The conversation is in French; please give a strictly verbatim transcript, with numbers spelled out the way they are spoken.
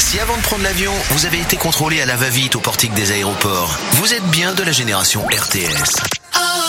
Si avant de prendre l'avion, vous avez été contrôlé à la va-vite au portique des aéroports, vous êtes bien de la génération R T S.